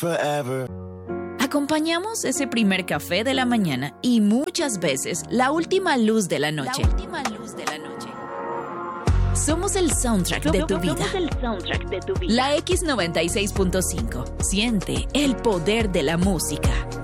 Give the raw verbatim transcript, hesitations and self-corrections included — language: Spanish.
forever. Acompañamos ese primer café de la mañana y muchas veces la última luz de la noche. La última luz de la noche. Somos el soundtrack de tu vida. Somos el soundtrack de tu vida. La X noventa y seis punto cinco. Siente el poder de la música.